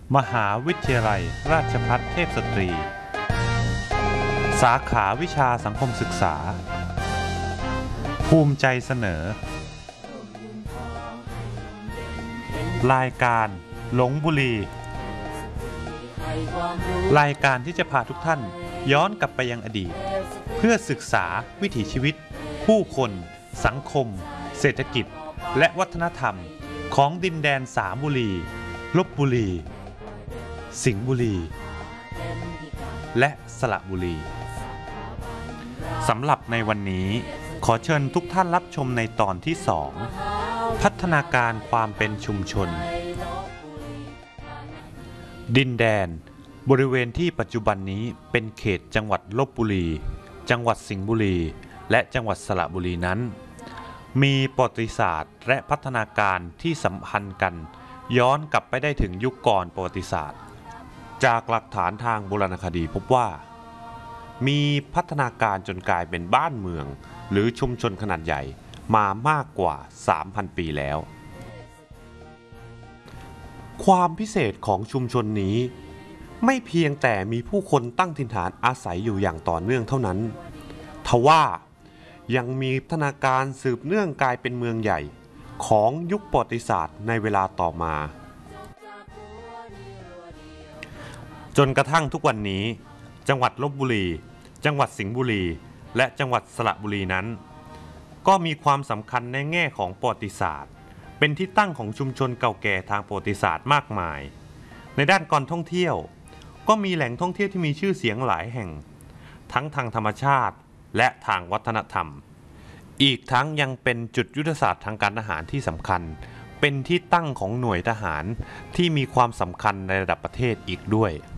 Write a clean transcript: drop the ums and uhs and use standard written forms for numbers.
มหาวิทยาลัยราชภัฏเทพสตรีสาขาวิชาสังคมศึกษาภูมิใจเสนอรายการหลงบุรีรายการที่จะพาทุกท่านย้อนกลับไปยังอดีตเพื่อศึกษาวิถีชีวิตผู้คนสังคมเศรษฐกิจและวัฒนธรรมของดินแดนสามบุรีลพบุรีสิงห์บุรีและสระบุรีสำหรับในวันนี้ขอเชิญทุกท่านรับชมในตอนที่ 2พัฒนาการความเป็นชุมชนดินแดนบริเวณที่ปัจจุบันนี้เป็นเขตจังหวัดลพบุรีจังหวัดสิงห์บุรีและจังหวัดสระบุรีนั้นมีประวัติศาสตร์และพัฒนาการที่สัมพันธ์กันย้อนกลับไปได้ถึงยุคก่อนประวัติศาสตร์จากหลักฐานทางโบราณคดีพบว่ามีพัฒนาการจนกลายเป็นบ้านเมืองหรือชุมชนขนาดใหญ่มามากกว่า 3,000 ปีแล้วความพิเศษของชุมชนนี้ไม่เพียงแต่มีผู้คนตั้งถิ่นฐานอาศัยอยู่อย่างต่อเนื่องเท่านั้นทว่ายังมีพัฒนาการสืบเนื่องกลายเป็นเมืองใหญ่ของยุคประวัติศาสตร์ในเวลาต่อมาจนกระทั่งทุกวันนี้จังหวัดลพบุรีจังหวัดสิงห์บุรีและจังหวัดสระบุรีนั้นก็มีความสำคัญในแง่ของประวัติศาสตร์เป็นที่ตั้งของชุมชนเก่าแก่ทางประวัติศาสตร์มากมายในด้านการท่องเที่ยวก็มีแหล่งท่องเที่ยวที่มีชื่อเสียงหลายแห่งทั้งทางธรรมชาติและทางวัฒนธรรมอีกทั้งยังเป็นจุดยุทธศาสตร์ทางการทหารที่สำคัญเป็นที่ตั้งของหน่วยทหารที่มีความสำคัญในระดับประเทศอีกด้วย